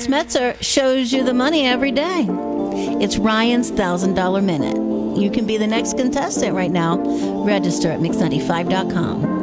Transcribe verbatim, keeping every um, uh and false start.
Smetzer shows you the money every day. It's Ryan's one thousand dollars Minute. You can be the next contestant right now. Register at mix ninety-five dot com.